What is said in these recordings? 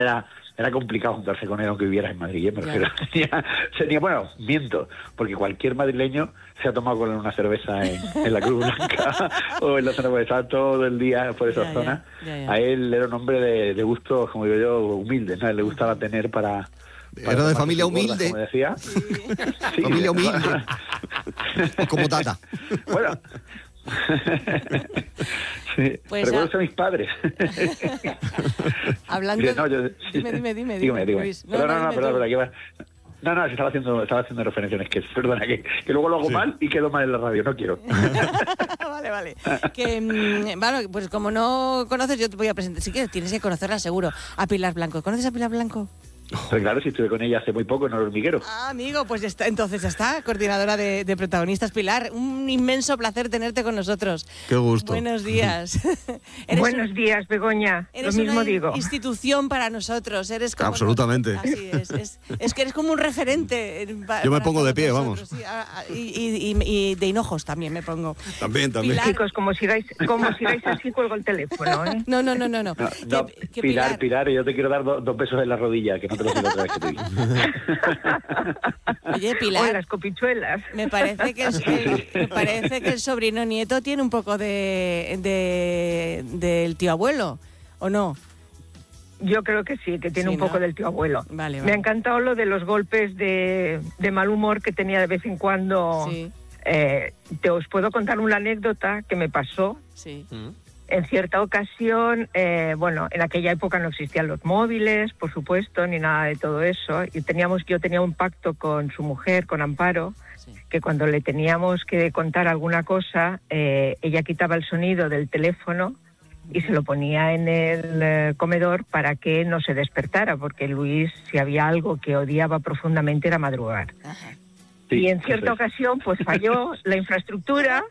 era complicado juntarse con él aunque vivieras en Madrid, ¿eh? Me refiero. Bueno, miento, porque cualquier madrileño se ha tomado con una cerveza en la Cruz Blanca o en la zona de estar todo el día por esa zona. A él era un hombre de gustos, como digo yo, humildes, ¿no? Le gustaba tener para era de familia humilde. Como decía. Sí, familia humilde. Como Tata. Bueno. Sí, pues recuerdo a mis padres. Hablando dime, Luis. Perdón, estaba haciendo referencias, que perdona, que luego lo hago mal y quedo mal en la radio, no quiero. Vale. Bueno, pues como no conoces, yo te voy a presentar. Sí que tienes que conocerla seguro. A Pilar Blanco. ¿Conoces a Pilar Blanco? Pues claro, si estuve con ella hace muy poco en El Hormiguero. Amigo, pues entonces está, coordinadora de protagonistas. Pilar, un inmenso placer tenerte con nosotros. Qué gusto. Buenos días. Buenos días, Begoña. Eres lo mismo una digo. Institución para nosotros. Eres como absolutamente. Así es que eres como un referente. Yo me pongo de pie, vamos. Sí, y de hinojos también me pongo. También. Pilar. Chicos, como sigáis así, cuelgo el teléfono, ¿eh? No. Pilar, yo te quiero dar dos besos en la rodilla, que no te lo digo otra vez que te digo. Oye, Pilar. O las copichuelas. Me parece que el sobrino nieto tiene un poco del tío abuelo, ¿o no? Yo creo que sí, que tiene un poco del tío abuelo. Vale. Me ha encantado lo de los golpes de mal humor que tenía de vez en cuando. Sí. Os puedo contar una anécdota que me pasó. Sí. En cierta ocasión, en aquella época no existían los móviles, por supuesto, ni nada de todo eso. Y yo tenía un pacto con su mujer, con Amparo, que cuando le teníamos que contar alguna cosa, ella quitaba el sonido del teléfono y se lo ponía en el comedor para que no se despertara, porque Luis, si había algo que odiaba profundamente, era madrugar. Ajá. Sí, y en cierta ocasión, pues falló la infraestructura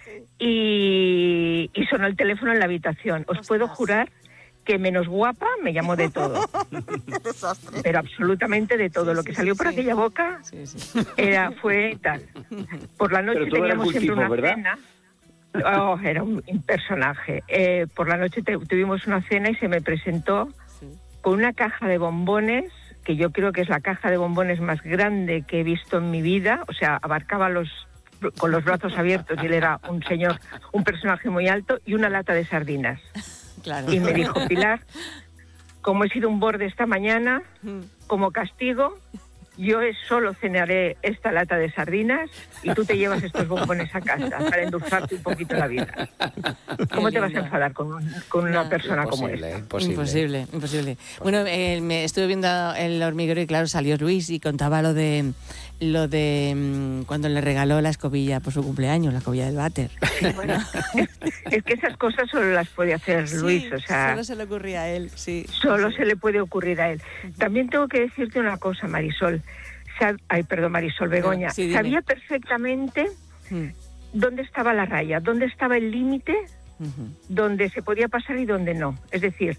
y sonó el teléfono en la habitación. Os puedo jurar que menos guapa me llamó de todo. Pero absolutamente de todo. Lo que salió por aquella boca fue tal. Por la noche teníamos siempre una cena. Era un personaje. Por la noche tuvimos una cena y se me presentó con una caja de bombones, que yo creo que es la caja de bombones más grande que he visto en mi vida. O sea, abarcaba con los brazos abiertos, y él era un personaje muy alto, y una lata de sardinas. Claro. Y me dijo: Pilar, como he sido un borde esta mañana, como castigo, yo solo cenaré esta lata de sardinas y tú te llevas estos bombones a casa para endulzarte un poquito la vida. ¿Cómo te vas a enfadar con una persona como esta? Imposible. Bueno, me estuve viendo El Hormiguero y claro, salió Luis y contaba lo de cuando le regaló la escobilla por su cumpleaños, la escobilla del váter. Bueno, es que esas cosas solo las puede hacer Luis, o sea... Solo se le ocurría a él, sí. Solo se le puede ocurrir a él. También tengo que decirte una cosa, Marisol. Begoña. Sí, sabía perfectamente dónde estaba la raya, dónde estaba el límite, dónde se podía pasar y dónde no. Es decir,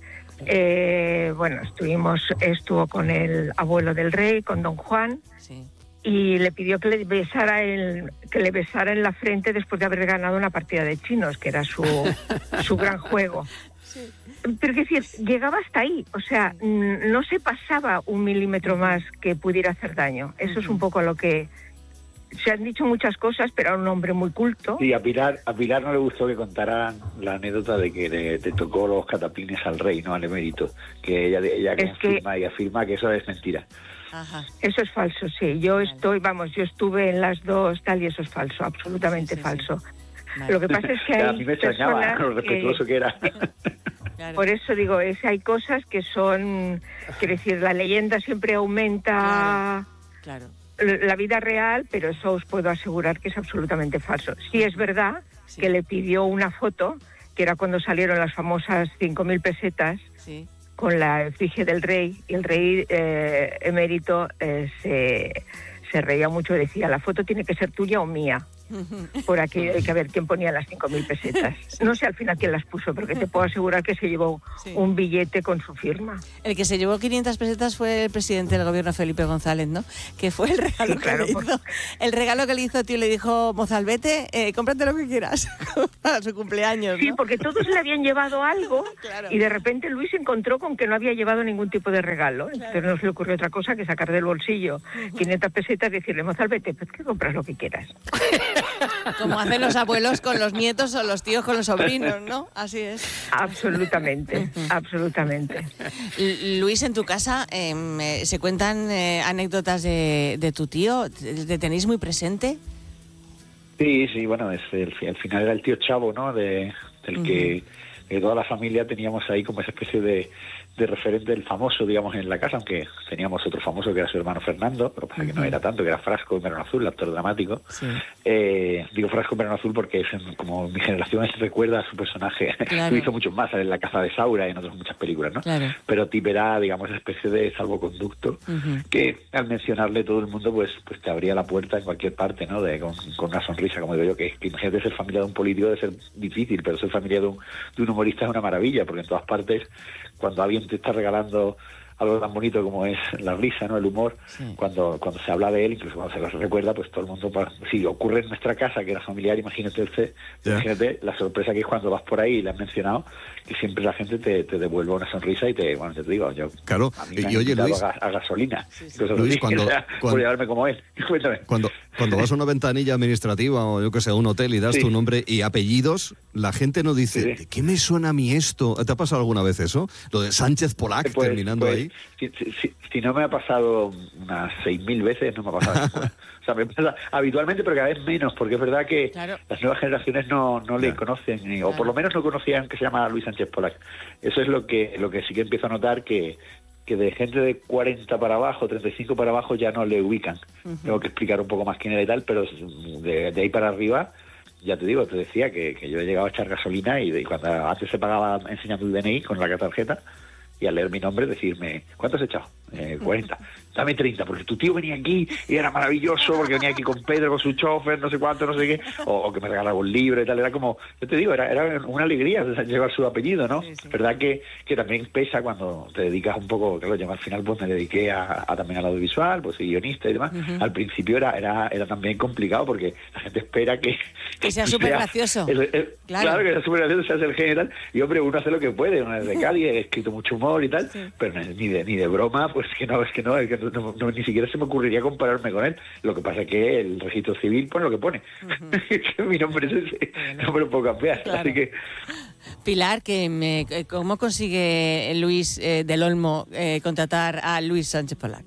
estuvo con el abuelo del rey, con don Juan, y le pidió que le besara en la frente después de haber ganado una partida de chinos, que era su gran juego. Sí. Pero es decir, llegaba hasta ahí, o sea, no se pasaba un milímetro más que pudiera hacer daño. Eso es un poco lo que... Se han dicho muchas cosas, pero era un hombre muy culto. Sí, a Pilar no le gustó que contaran la anécdota de que le tocó los cataplines al rey, no al emérito, que ella confirma y afirma que eso es mentira. Ajá. Eso es falso, sí. Yo estuve en las dos, tal, y eso es falso, absolutamente falso. Vale. Lo que pasa es que hay a mí me extrañaba lo respetuoso que era. Claro. Por eso digo, hay cosas que son... Quiero decir, la leyenda siempre aumenta la vida real, pero eso os puedo asegurar que es absolutamente falso. Sí es verdad que le pidió una foto, que era cuando salieron las famosas 5.000 pesetas, con la efigie del rey, y el rey emérito se reía mucho y decía: la foto tiene que ser tuya o mía. por aquí hay que ver quién ponía las 5.000 pesetas. No sé al final quién las puso, pero que te puedo asegurar que se llevó un billete con su firma. El que se llevó 500 pesetas fue el presidente del gobierno, Felipe González, ¿no? Que fue el regalo que le hizo. El regalo que le hizo, tío, le dijo: Mozalbete, cómprate lo que quieras para su cumpleaños, ¿no? Sí, porque todos le habían llevado algo y de repente Luis se encontró con que no había llevado ningún tipo de regalo. Entonces no se le ocurrió otra cosa que sacar del bolsillo 500 pesetas y decirle: Mozalbete, pues que compras lo que quieras. Como hacen los abuelos con los nietos o los tíos con los sobrinos, ¿no? Así es. Absolutamente, absolutamente. Luis, en tu casa se cuentan anécdotas de tu tío. ¿Te tenéis muy presente? Sí, bueno, al final era el tío Chavo, ¿no? Del que toda la familia teníamos ahí como esa especie de referente del famoso, digamos, en la casa, aunque teníamos otro famoso que era su hermano Fernando, pero pasa que no era tanto, que era Frasco en Verano Azul, el actor dramático. Sí. Digo Frasco en Verano Azul porque como mi generación recuerda a su personaje. Claro. Hizo muchos más, en La caza de Saura y en otras muchas películas, ¿no? Claro. Pero Tip era, digamos, esa especie de salvoconducto que al mencionarle todo el mundo pues te abría la puerta en cualquier parte, ¿no? Con una sonrisa, como digo yo, que imagínate ser familia de un político debe ser difícil, pero ser familia de un humorista es una maravilla, porque en todas partes, cuando alguien te está regalando algo tan bonito como es la risa, ¿no? El humor, cuando se habla de él, incluso cuando se lo recuerda, pues todo el mundo, si ocurre en nuestra casa, que era familiar, imagínate la sorpresa que es cuando vas por ahí y le has mencionado, que siempre la gente te devuelve una sonrisa y te digo, yo claro. A mí me han invitado Luis, a gasolina, Luis, por llevarme como él. Cuéntame. Cuando vas a una ventanilla administrativa o yo que sé, a un hotel y das tu nombre y apellidos, la gente no dice, ¿de qué me suena a mí esto? ¿Te ha pasado alguna vez eso? Lo de Sánchez Polac terminando ahí. Si no me ha pasado unas 6.000 veces, no me ha pasado. O sea, me pasa habitualmente, pero cada vez menos, porque es verdad que las nuevas generaciones no le conocen, o por lo menos no conocían que se llama Luis Sánchez Polac. Eso es lo que sí que empiezo a notar, que de gente de 40 para abajo, 35 para abajo, ya no le ubican. Tengo que explicar un poco más quién era y tal, pero de ahí para arriba, ya te decía que yo he llegado a echar gasolina y cuando antes se pagaba enseñando el DNI con la tarjeta, y al leer mi nombre decirme, ¿cuánto has echado? 40. Dame 30, porque tu tío venía aquí y era maravilloso, porque venía aquí con Pedro, con su chofer, no sé cuánto, no sé qué, o que me regalaba un libro y tal. Era como, yo te digo, era una alegría llevar su apellido, ¿no? Sí. Verdad que también pesa cuando te dedicas un poco, claro, yo al final pues me dediqué también al audiovisual, pues soy guionista y demás. Al principio era también complicado, porque la gente espera que sea súper gracioso. Claro, que sea súper gracioso, seas el genio y tal. Y hombre, uno hace lo que puede, uno es de Cádiz, he escrito mucho humor y tal, pero ni de broma, pues que no, ni siquiera se me ocurriría compararme con él. Lo que pasa es que el registro civil pone lo que pone. Mi nombre es ese, no me lo puedo cambiar. Claro. Así que... Pilar, ¿cómo consigue Luis del Olmo contratar a Luis Sánchez Polac?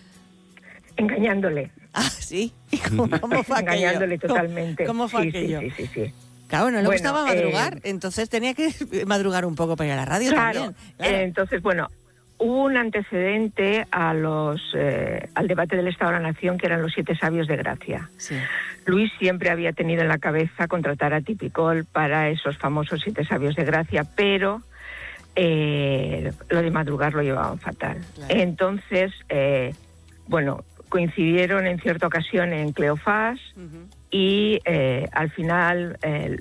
Engañándole. Ah, ¿sí? ¿Cómo fue engañándole totalmente. ¿Cómo fue aquello? Sí. Claro, no le gustaba madrugar, entonces tenía que madrugar un poco para ir a la radio también. Claro. Entonces, hubo un antecedente al debate del Estado de la Nación, que eran los 7 sabios de Gracia. Sí. Luis siempre había tenido en la cabeza contratar a Tipicol para esos famosos 7 sabios de Gracia, pero lo de madrugar lo llevaban fatal. Claro. Entonces, coincidieron en cierta ocasión en Cleofás y al final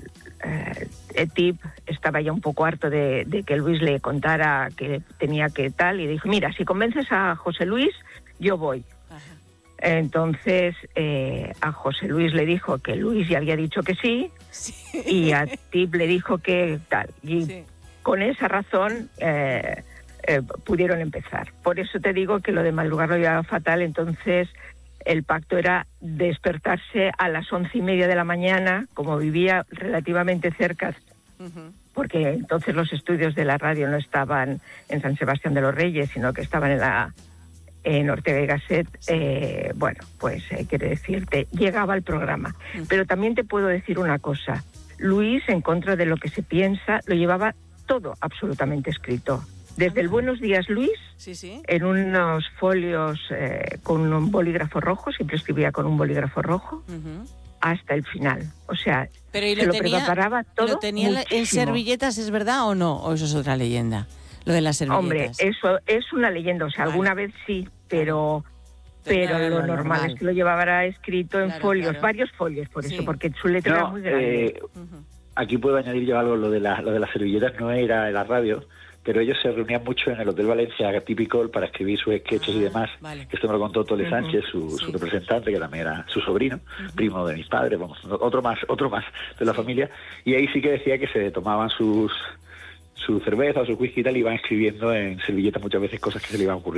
Tip estaba ya un poco harto de que Luis le contara que tenía que tal, y dijo, mira, si convences a José Luis, yo voy. Ajá. Entonces a José Luis le dijo que Luis ya había dicho que sí. Y a Tip le dijo que tal. Y con esa razón pudieron empezar. Por eso te digo que lo de madrugar lo llevaba fatal. Entonces el pacto era despertarse a las 11:30 de la mañana, como vivía relativamente cerca, porque entonces los estudios de la radio no estaban en San Sebastián de los Reyes, sino que estaban en Ortega y Gasset. Quiero decirte, llegaba al programa. Pero también te puedo decir una cosa, Luis, en contra de lo que se piensa, lo llevaba todo absolutamente escrito. Desde el Buenos Días Luis, en unos folios con un bolígrafo rojo, siempre escribía con un bolígrafo rojo, hasta el final. O sea, pero lo preparaba todo. ¿Lo tenía en servilletas, es verdad o no? ¿O eso es otra leyenda? Lo de las servilletas. Hombre, eso es una leyenda. O sea, alguna vez sí, pero pero lo normal es que lo llevara escrito en folios, varios folios, por eso, porque su letra era muy grande. Aquí puedo añadir yo algo, lo de las servilletas no era en la radio, pero ellos se reunían mucho en el Hotel Valencia Típico para escribir sus sketches y demás. Esto me lo contó Tole Sánchez, su representante, que también era su sobrino, primo de mis padres, vamos, otro más de la familia. Y ahí sí que decía que se tomaban su cerveza o su whisky y tal, y iban escribiendo en servilletas muchas veces cosas que se le iban ocurriendo.